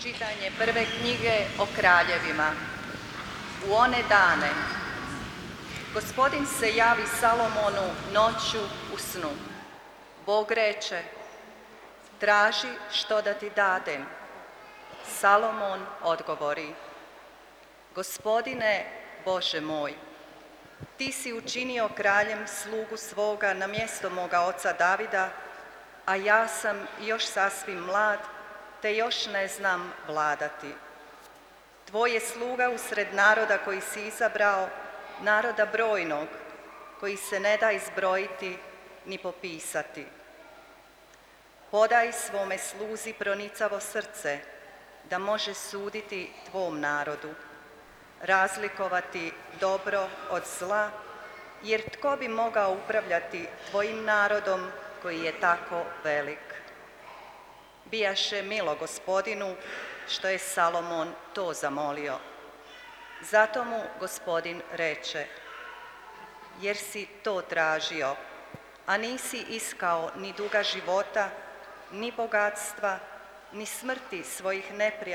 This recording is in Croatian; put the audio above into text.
Čitanje prve knjige o kraljevima. U one dane Gospodin se javi Salomonu noću u snu. Bog reče: traži što da ti dadem. Salomon odgovori: Gospodine Bože moj, ti si učinio kraljem slugu svoga na mjesto moga oca Davida, a ja sam još sasvim mlad, te još ne znam vladati. Tvoj je sluga usred naroda koji si izabrao, naroda brojnog, koji se ne da izbrojiti ni popisati. Podaj svome sluzi pronicavo srce, da može suditi tvom narodu, razlikovati dobro od zla, jer tko bi mogao upravljati tvojim narodom koji je tako velik? Bijaše milo Gospodinu što je Salomon to zamolio. Zato mu Gospodin reče: jer si to tražio, a nisi iskao ni duga života, ni bogatstva, ni smrti svojih neprijatelja,